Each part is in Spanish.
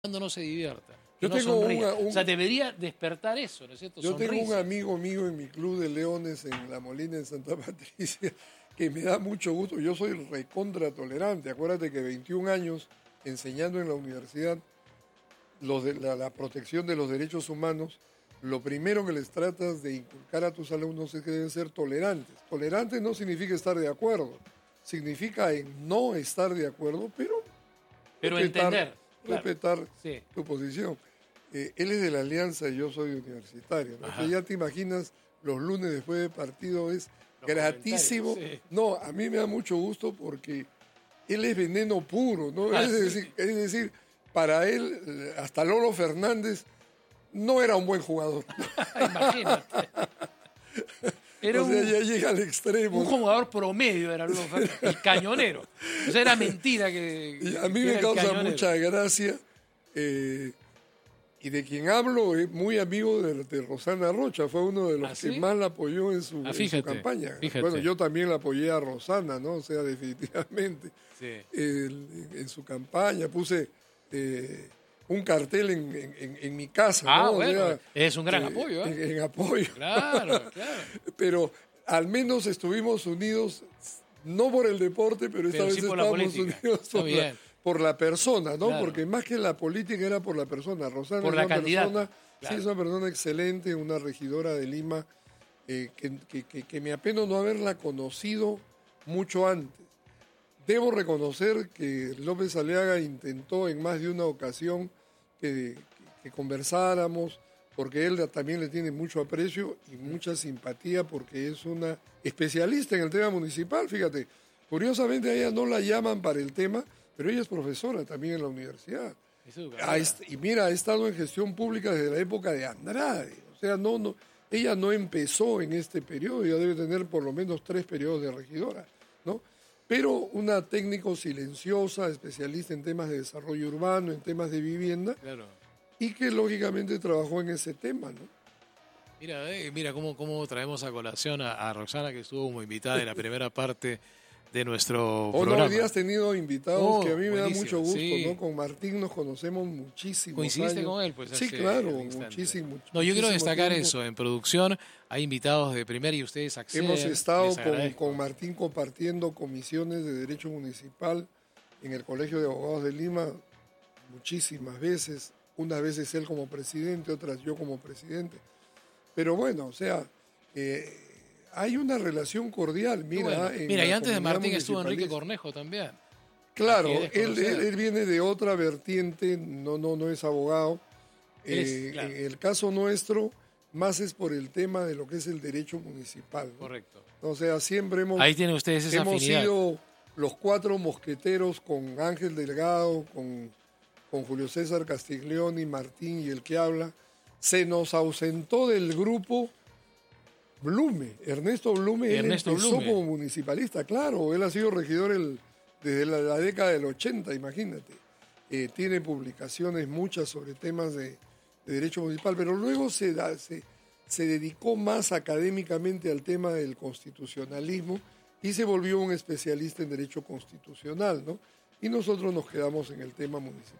no se divierta. Yo no tengo O sea, debería despertar eso, ¿no es cierto? Yo tengo un amigo mío en mi club de leones en La Molina, en Santa Patricia, que me da mucho gusto. Yo soy recontra tolerante. Acuérdate que 21 años enseñando en la universidad la protección de los derechos humanos, lo primero que les tratas de inculcar a tus alumnos es que deben ser tolerantes. Tolerantes no significa estar de acuerdo, significa en no estar de acuerdo, pero entender. Respetar sí. tu posición. Él es de la Alianza y yo soy universitario, ¿no? Entonces ya te imaginas, los lunes después del partido es gratísimo. Sí. No, a mí me da mucho gusto porque él es veneno puro, ¿no? Es decir, para él, hasta Lolo Fernández no era un buen jugador. Imagínate. Era ya llega al extremo. Un jugador promedio era Lolo Fernández, el cañonero. O sea, era mentira que... Y a mí me causa mucha gracia... y de quien hablo es muy amigo de Rosana Rocha, fue uno de los que más la apoyó en su campaña. Fíjate. Bueno, yo también la apoyé a Rosana, ¿no? O sea, definitivamente. Sí. En su campaña puse un cartel en mi casa, ¿no? Bueno, o sea, es un gran apoyo, ¿eh? En apoyo. Claro. Pero al menos estuvimos unidos, no por el deporte, pero esta vez estábamos unidos por la persona, ¿no? Claro. Porque más que la política era por la persona. Rosana por es la una candidata. persona, claro. sí, es una persona excelente, una regidora de Lima, que me apeno no haberla conocido mucho antes. Debo reconocer que López Aliaga intentó en más de una ocasión que conversáramos, porque él también le tiene mucho aprecio y mucha simpatía, porque es una especialista en el tema municipal, fíjate. Curiosamente a ella no la llaman para el tema, pero ella es profesora también en la universidad. Y mira, ha estado en gestión pública desde la época de Andrade. O sea, ella no empezó en este periodo, ella debe tener por lo menos 3 periodos de regidora, ¿no? Pero una técnico silenciosa, especialista en temas de desarrollo urbano, en temas de vivienda, claro. Y que lógicamente trabajó en ese tema, ¿no? Mira cómo traemos a colación a Roxana, que estuvo como invitada en la primera parte de nuestro programa. Hoy día has tenido invitados que a mí me da mucho gusto, sí. ¿no? Con Martín nos conocemos muchísimo. ¿Coincidiste años. con él? Pues, sí, claro, muchísimo. No, yo quiero destacar eso. En producción hay invitados de primera y ustedes acceden. Hemos estado con Martín compartiendo comisiones de Derecho Municipal en el Colegio de Abogados de Lima muchísimas veces. Unas veces él como presidente, otras yo como presidente. Pero bueno, o sea... hay una relación cordial, mira. Mira, y antes de Martín estuvo Enrique Cornejo también. Claro, él viene de otra vertiente, no es abogado. Claro. En el caso nuestro, más es por el tema de lo que es el derecho municipal, ¿no? Correcto. O sea, siempre ahí tienen ustedes esa afinidad. sido los 4 mosqueteros con Ángel Delgado, con Julio César Castiglioni, Martín y el que habla. Se nos ausentó del grupo Blume, Ernesto Blume, él empezó como municipalista, claro, él ha sido regidor desde la década del 80, imagínate. Tiene publicaciones muchas sobre temas de derecho municipal, pero luego se dedicó más académicamente al tema del constitucionalismo y se volvió un especialista en derecho constitucional, ¿no? Y nosotros nos quedamos en el tema municipal.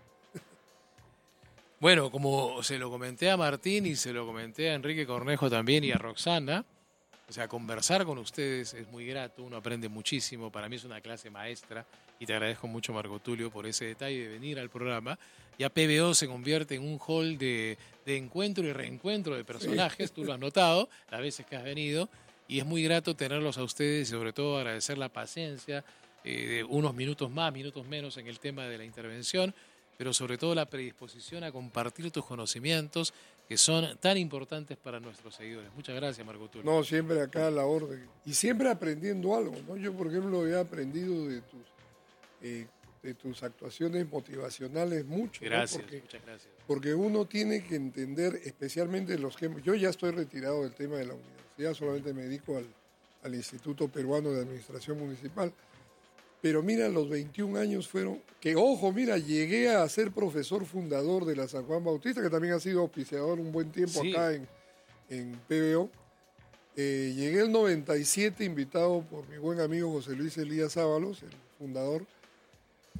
Bueno, como se lo comenté a Martín y se lo comenté a Enrique Cornejo también y a Roxana, o sea, conversar con ustedes es muy grato, uno aprende muchísimo, para mí es una clase maestra y te agradezco mucho, Marco Tulio, por ese detalle de venir al programa. Ya PBO se convierte en un hall de encuentro y reencuentro de personajes, sí. Tú lo has notado las veces que has venido, y es muy grato tenerlos a ustedes y sobre todo agradecer la paciencia de unos minutos más, minutos menos en el tema de la intervención, pero sobre todo la predisposición a compartir tus conocimientos que son tan importantes para nuestros seguidores. Muchas gracias, Marco Tulio. No, siempre acá a la orden. Y siempre aprendiendo algo, ¿no? Yo, por ejemplo, he aprendido de tus actuaciones motivacionales mucho. Gracias, ¿no? Muchas gracias. Porque uno tiene que entender, especialmente los que... Yo ya estoy retirado del tema de la universidad, solamente me dedico al Instituto Peruano de Administración Municipal. Pero mira, los 21 años fueron... Que ojo, mira, llegué a ser profesor fundador de la San Juan Bautista, que también ha sido auspiciador un buen tiempo acá en PBO. Llegué el 97 invitado por mi buen amigo José Luis Elías Ábalos, el fundador.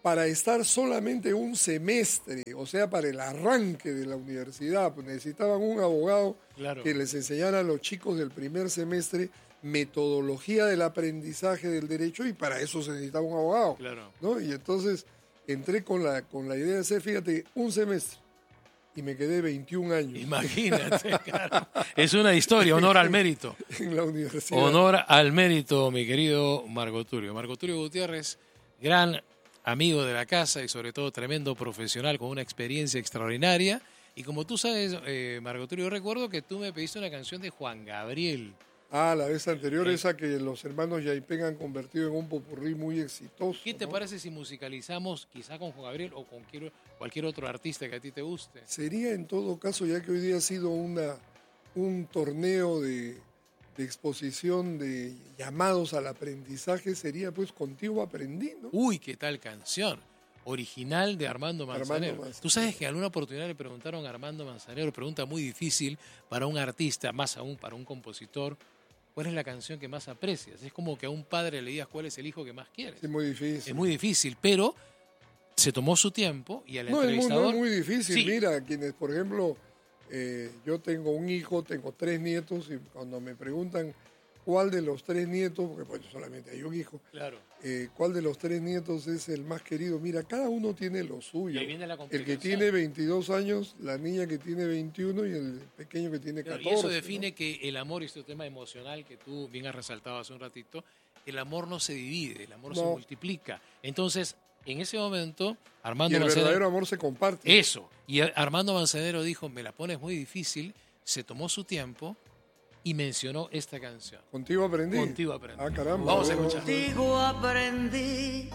para estar solamente un semestre, o sea, para el arranque de la universidad. Pues necesitaban un abogado que les enseñara a los chicos del primer semestre metodología del aprendizaje del derecho, y para eso se necesitaba un abogado. ¿No? Y entonces entré con la idea de hacer, fíjate, un semestre. Y me quedé 21 años. Imagínate, claro. Es una historia, honor al mérito. En la universidad. Honor al mérito, mi querido Marco Tulio. Marco Tulio Gutiérrez, gran amigo de la casa y sobre todo tremendo profesional con una experiencia extraordinaria. Y como tú sabes, Marco Tulio, yo recuerdo que tú me pediste una canción de Juan Gabriel. Ah, la vez anterior, esa que los hermanos Yaipen han convertido en un popurrí muy exitoso. ¿Qué te parece si musicalizamos quizá con Juan Gabriel o con cualquier otro artista que a ti te guste? Sería en todo caso, ya que hoy día ha sido un torneo de exposición de llamados al aprendizaje, sería pues Contigo Aprendí, ¿no? Uy, qué tal canción. Original de Armando Manzanero. Tú sabes que en alguna oportunidad le preguntaron a Armando Manzanero, pregunta muy difícil para un artista, más aún para un compositor, ¿cuál es la canción que más aprecias? Es como que a un padre le digas cuál es el hijo que más quieres. Es muy difícil. Es muy difícil, pero se tomó su tiempo y al entrevistador... No es muy difícil. Sí. Mira, quienes, por ejemplo, yo tengo un hijo, tengo 3 nietos, y cuando me preguntan cuál de los 3 nietos, porque pues solamente hay un hijo, cuál de los 3 nietos es el más querido, mira, cada uno tiene lo suyo. El que tiene 22 años, la niña que tiene 21 y el pequeño que tiene 14. Y eso define, ¿no?, que el amor, y este tema emocional que tú bien has resaltado hace un ratito, el amor no se divide, el amor se multiplica. Entonces, en ese momento, Armando Manzanero... el verdadero amor se comparte. Eso. Y Armando Manzanero dijo, me la pones muy difícil, se tomó su tiempo y mencionó esta canción. Contigo Aprendí. Contigo Aprendí. Ah, caramba. Vamos a escuchar. Contigo aprendí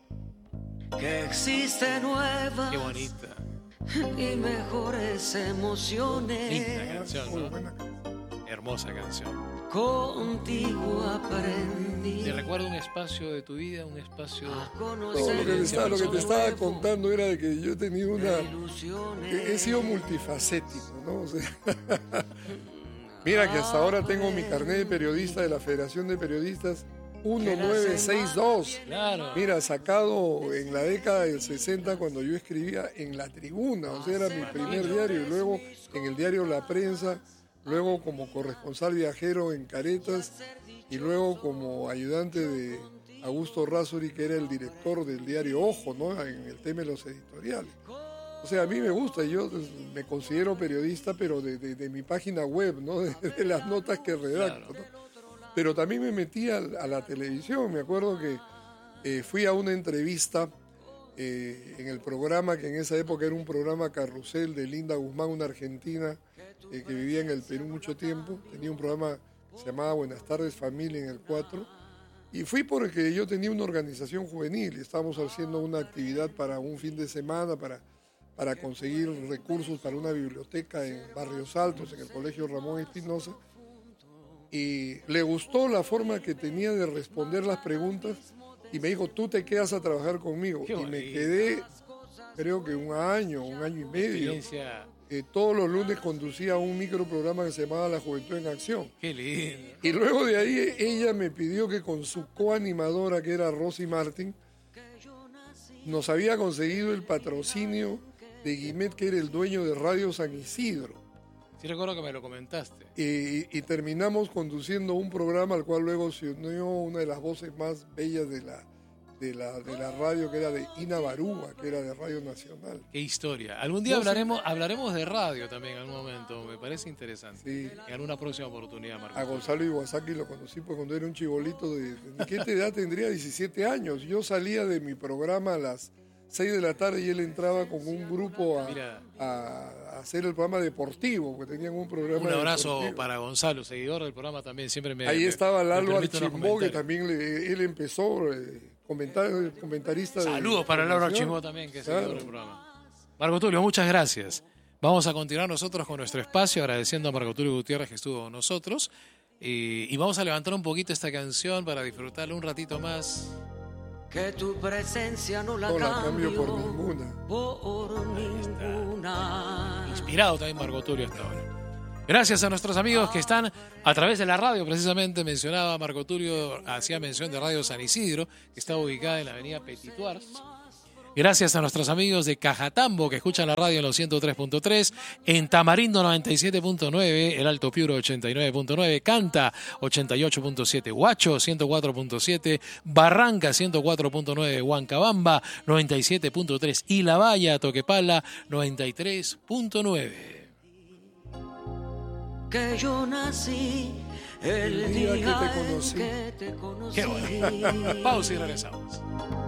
que existe nuevas. Qué bonita. Y mejores emociones. Linda canción, ¿no? Muy buena canción. Hermosa canción. Contigo aprendí. ¿Te recuerda un espacio de tu vida, un espacio... Lo que te estaba contando era de que yo he tenido he sido multifacético, ¿no? O sea, mira que hasta ahora tengo mi carnet de periodista de la Federación de Periodistas 1962. Claro. Mira, sacado en la década del 60 cuando yo escribía en La Tribuna, o sea, era mi primer diario, y luego en el diario La Prensa, luego como corresponsal viajero en Caretas, y luego como ayudante de Augusto Razzori, que era el director del diario Ojo, ¿no?, en el tema de los editoriales. O sea, a mí me gusta, yo me considero periodista, pero de mi página web, ¿no?, de las notas que redacto, ¿no? Pero también me metí a la televisión. Me acuerdo que fui a una entrevista en el programa, que en esa época era un programa carrusel, de Linda Guzmán, una argentina que vivía en el Perú mucho tiempo. Tenía un programa que se llamaba Buenas tardes Familia en el 4. Y fui porque yo tenía una organización juvenil y estábamos haciendo una actividad para un fin de semana para conseguir recursos para una biblioteca en Barrios Altos, en el Colegio Ramón Espinosa. Y le gustó la forma que tenía de responder las preguntas y me dijo, tú te quedas a trabajar conmigo. Y me quedé, creo que un año y medio. Todos los lunes conducía un microprograma que se llamaba La Juventud en Acción. Qué lindo. Y luego de ahí ella me pidió que con su coanimadora, que era Rosy Martin, nos había conseguido el patrocinio de Guimet, que era el dueño de Radio San Isidro. Sí, recuerdo que me lo comentaste. Y terminamos conduciendo un programa al cual luego se unió una de las voces más bellas de la radio, que era de Ina Barúa, que era de Radio Nacional. Qué historia. Algún día hablaremos de radio también en algún momento, me parece interesante. Sí. En alguna próxima oportunidad, Marco. A Gonzalo Iwasaki lo conocí pues cuando era un chibolito de ¿qué edad tendría? 17 años. Yo salía de mi programa a las 6 de la tarde y él entraba con un grupo a hacer el programa deportivo, porque tenían un programa. Un abrazo deportivo para Gonzalo, seguidor del programa también, siempre me... Ahí estaba Lalo Archimbó, que también él empezó comentarista. Saludos para Lalo Archimbó también, que es seguidor del programa. Marco Tulio, muchas gracias. Vamos a continuar nosotros con nuestro espacio, agradeciendo a Marco Tulio Gutiérrez que estuvo con nosotros, y vamos a levantar un poquito esta canción para disfrutarla un ratito más. Que tu presencia no la cambio por ninguna. Por ninguna. Inspirado también Marco Tulio hasta ahora. Gracias a nuestros amigos que están a través de la radio. Precisamente mencionaba Marco Tulio, hacía mención de Radio San Isidro, que está ubicada en la avenida Petituars. Gracias a nuestros amigos de Cajatambo que escuchan la radio en los 103.3, en Tamarindo 97.9, El Alto Piuro 89.9, Canta 88.7, Huacho 104.7, Barranca 104.9, Huancabamba 97.3 y La Valla, Toquepala 93.9. Que yo nací el día que te conocí. Qué bueno. Pausa y regresamos.